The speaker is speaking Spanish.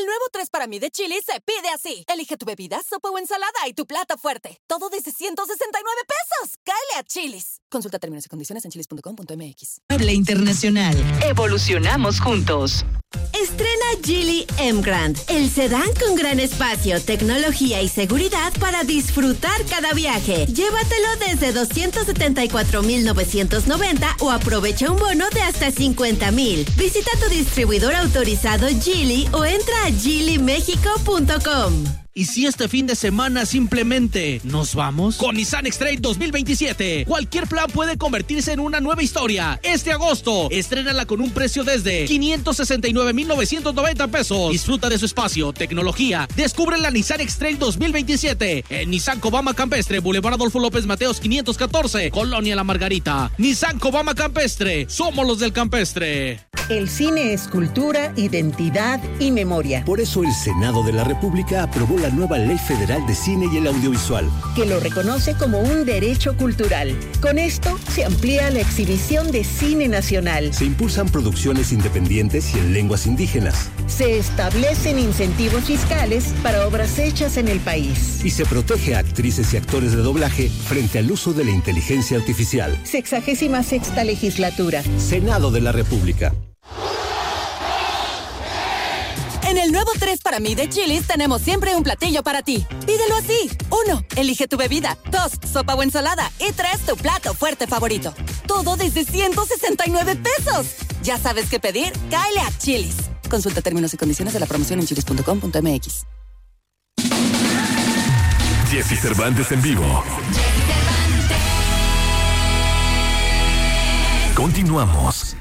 El nuevo 3 para mí de Chili's se pide así. Elige tu bebida, sopa o ensalada y tu plato fuerte. Todo desde 169 pesos. ¡Cáele a Chili's! Consulta términos y condiciones en chili's.com.mx. Mueble Internacional. Evolucionamos juntos. Estrena Geely M-Grand, el sedán con gran espacio, tecnología y seguridad para disfrutar cada viaje. Llévatelo desde 274,990 o aprovecha un bono de hasta 50,000. Visita tu distribuidor autorizado Geely o entra a geelymexico.com. ¿Y si este fin de semana simplemente nos vamos? Con Nissan X-Trail 2027, cualquier plan puede convertirse en una nueva historia. Este agosto, estrénala con un precio desde 569,990 pesos. Disfruta de su espacio, tecnología. Descubre la Nissan X-Trail 2027 en Nissan Cobama Campestre, Boulevard Adolfo López Mateos 514, Colonia La Margarita. Nissan Cobama Campestre, somos los del campestre. El cine es cultura, identidad y memoria. Por eso el Senado de la República aprobó la nueva Ley Federal de Cine y el Audiovisual, que lo reconoce como un derecho cultural. Con esto se amplía la exhibición de cine nacional. Se impulsan producciones independientes y en lenguas indígenas. Se establecen incentivos fiscales para obras hechas en el país. Y se protege a actrices y actores de doblaje frente al uso de la inteligencia artificial. 66ª legislatura. Senado de la República. En el nuevo 3 para mí de Chili's tenemos siempre un platillo para ti. Pídelo así. 1. Elige tu bebida. 2. Sopa o ensalada. Y 3. Tu plato fuerte favorito. Todo desde 169 pesos. ¿Ya sabes qué pedir? Cáele a Chili's. Consulta términos y condiciones de la promoción en chili's.com.mx. Jessy Cervantes en vivo. Continuamos.